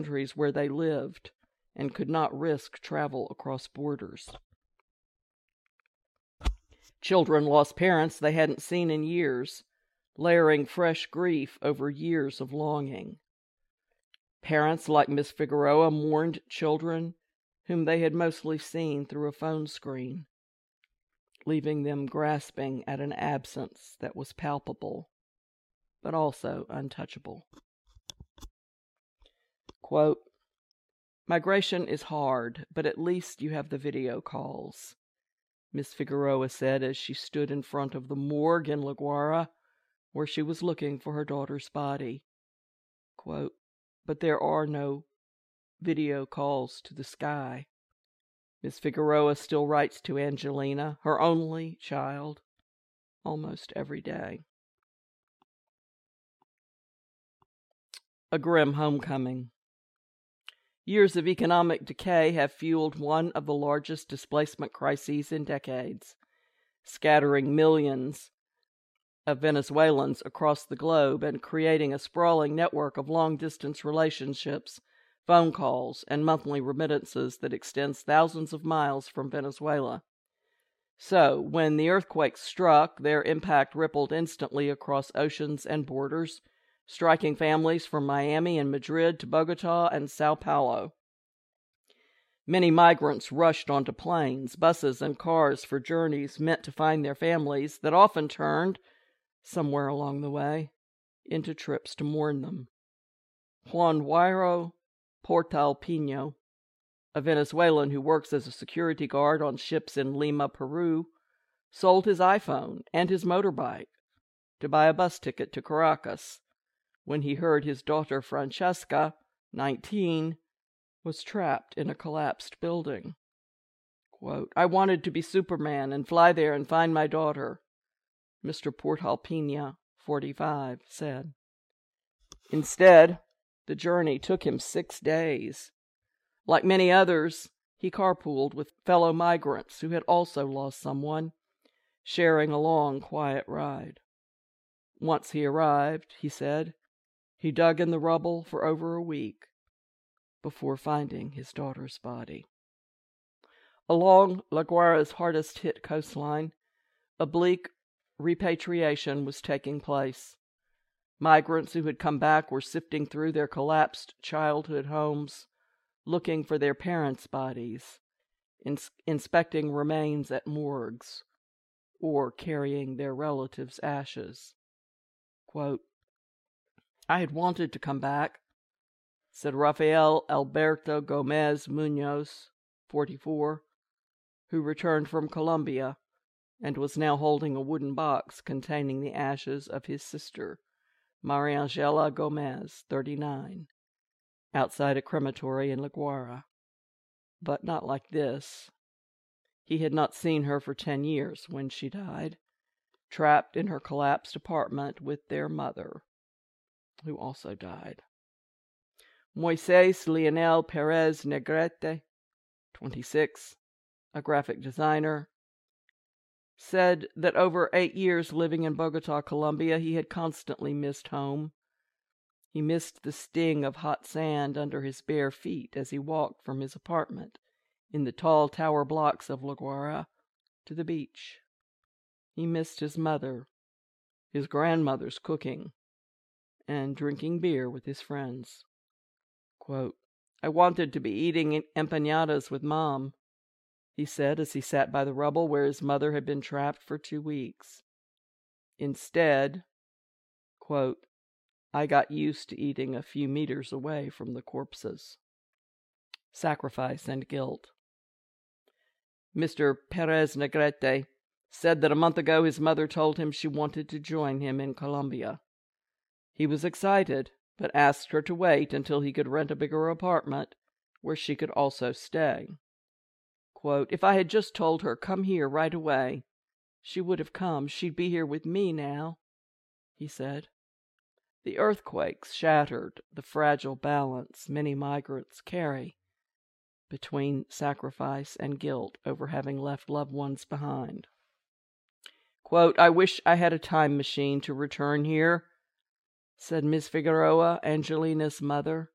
countries where they lived and could not risk travel across borders. Children lost parents they hadn't seen in years, layering fresh grief over years of longing. Parents like Miss Figueroa mourned children whom they had mostly seen through a phone screen, leaving them grasping at an absence that was palpable, but also untouchable. Quote, "Migration is hard, but at least you have the video calls," Miss Figueroa said as she stood in front of the morgue in La Guaira, where she was looking for her daughter's body. Quote, "But there are no video calls to the sky." Miss Figueroa still writes to Angelina, her only child, almost every day. A grim homecoming. Years of economic decay have fueled one of the largest displacement crises in decades, scattering millions of Venezuelans across the globe and creating a sprawling network of long-distance relationships, phone calls, and monthly remittances that extends thousands of miles from Venezuela. So, when the earthquake struck, their impact rippled instantly across oceans and borders, striking families from Miami and Madrid to Bogota and Sao Paulo. Many migrants rushed onto planes, buses, and cars for journeys meant to find their families that often turned, somewhere along the way, into trips to mourn them. Juan Guairo Portalpino, a Venezuelan who works as a security guard on ships in Lima, Peru, sold his iPhone and his motorbike to buy a bus ticket to Caracas when he heard his daughter Francesca, 19, was trapped in a collapsed building. Quote, "I wanted to be Superman and fly there and find my daughter," Mr. Portalpina, 45, said. Instead, the journey took him 6 days. Like many others, he carpooled with fellow migrants who had also lost someone, sharing a long, quiet ride. Once he arrived, he said, he dug in the rubble for over a week before finding his daughter's body. Along La Guaira's hardest-hit coastline, a bleak repatriation was taking place. Migrants who had come back were sifting through their collapsed childhood homes, looking for their parents' bodies, inspecting remains at morgues, or carrying their relatives' ashes. Quote, "I had wanted to come back," said Rafael Alberto Gomez Munoz, 44, who returned from Colombia and was now holding a wooden box containing the ashes of his sister, Mariangela Gomez, 39, outside a crematory in La Guaira. But not like this. He had not seen her for 10 years when she died, trapped in her collapsed apartment with their mother, who also died. Moises Leonel Perez Negrete, 26, a graphic designer, said that over 8 years living in Bogota, Colombia, he had constantly missed home. He missed the sting of hot sand under his bare feet as he walked from his apartment in the tall tower blocks of La Guaira to the beach. He missed his mother, his grandmother's cooking, and drinking beer with his friends. Quote, "I wanted to be eating empanadas with Mom," he said as he sat by the rubble where his mother had been trapped for 2 weeks. Instead, quote, "I got used to eating a few meters away from the corpses." Sacrifice and guilt. Mr. Perez Negrete said that a month ago his mother told him she wanted to join him in Colombia. He was excited, but asked her to wait until he could rent a bigger apartment where she could also stay. Quote, "If I had just told her, come here right away, she would have come. She'd be here with me now," he said. The earthquakes shattered the fragile balance many migrants carry between sacrifice and guilt over having left loved ones behind. Quote, "I wish I had a time machine to return here," said Miss Figueroa, Angelina's mother.